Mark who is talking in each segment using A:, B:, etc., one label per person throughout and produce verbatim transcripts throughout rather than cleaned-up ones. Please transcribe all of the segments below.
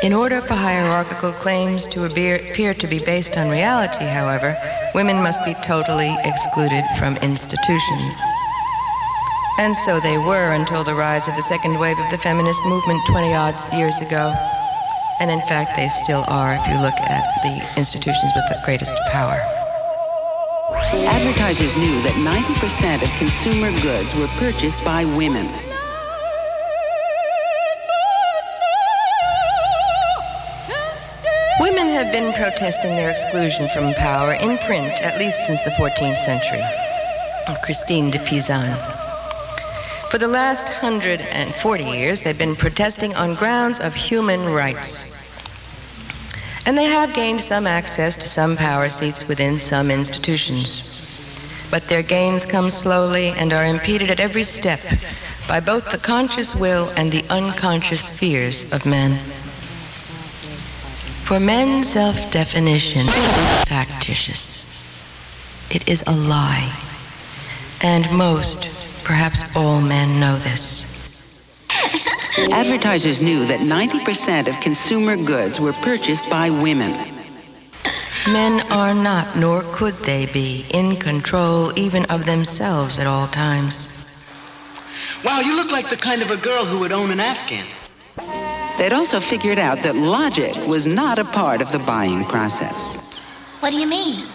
A: In order for hierarchical claims to appear to be based on reality, however, women must be totally excluded from institutions. And so they were until the rise of the second wave of the feminist movement twenty-odd years ago. And in fact, they still are if you look at the institutions with the greatest power.
B: Advertisers knew that ninety percent of consumer goods were purchased by women.
A: Women have been protesting their exclusion from power in print at least since the fourteenth century. Christine de Pizan. For the last one hundred forty years, they've been protesting on grounds of human rights. And they have gained some access to some power seats within some institutions. But their gains come slowly and are impeded at every step by both the conscious will and the unconscious fears of men. For men, self-definition is factitious. It is a lie. And most, perhaps all men know this.
B: Advertisers knew that ninety percent of consumer goods were purchased by women.
A: Men are not, nor could they be, in control even of themselves at all times.
C: Wow, you look like the kind of a girl who would own an Afghan.
B: They'd also figured out that logic was not a part of the buying process.
D: What do you mean?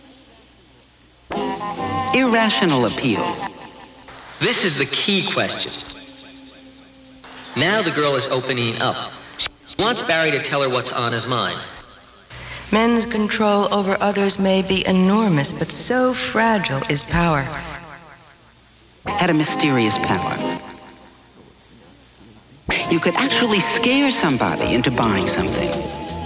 B: Irrational appeals.
E: This is the key question. Now the girl is opening up. She wants Barry to tell her what's on his mind.
A: Men's control over others may be enormous, but so fragile is power.
B: Had a mysterious power. You could actually scare somebody into buying something.